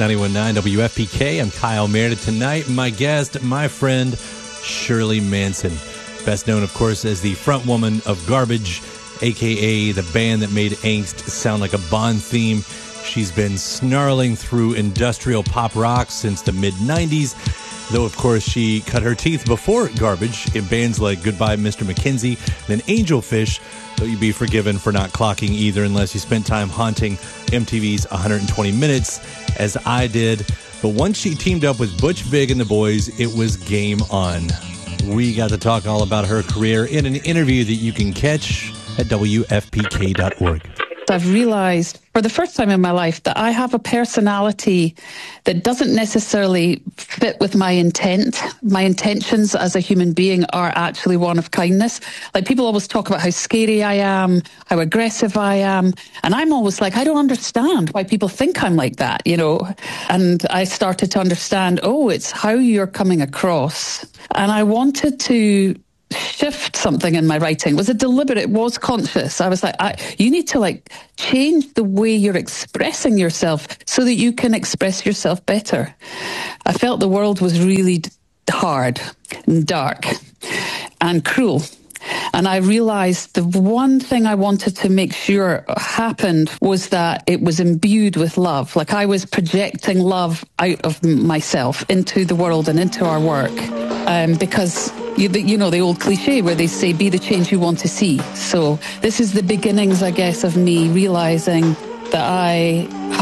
91.9 WFPK. I'm Kyle Meredith. Tonight, my guest, my friend, Shirley Manson. Best known, of course, as the front woman of Garbage, a.k.a. the band that made Angst sound like a Bond theme. She's been snarling through industrial pop rock since the mid-90s. Though, of course, she cut her teeth before Garbage in bands like Goodbye, Mr. McKenzie, then Angelfish, though you'd be forgiven for not clocking either unless you spent time haunting MTV's 120 Minutes, as I did. But once she teamed up with Butch Vig and the boys, it was game on. We got to talk all about her career in an interview that you can catch at WFPK.org. I've realized for the first time in my life that I have a personality that doesn't necessarily fit with my intent. My intentions as a human being are actually one of kindness. Like, people always talk about how scary I am, how aggressive I am. And I'm always like, I don't understand why people think I'm like that, you know. And I started to understand, it's how you're coming across. And I wanted to shift something in my writing. Was it deliberate? It was conscious. I was like, you need to change the way you're expressing yourself so that you can express yourself better. I felt the world was really hard and dark and cruel. And I realized the one thing I wanted to make sure happened was that it was imbued with love. Like, I was projecting love out of myself into the world and into our work. Because you know the old cliche where they say, be the change you want to see. So this is the beginnings, I guess, of me realizing that I